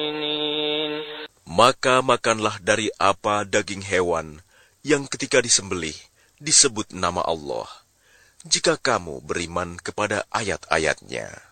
Maka makanlah dari apa daging hewan yang ketika disembelih disebut nama Allah, jika kamu beriman kepada ayat-ayat-Nya.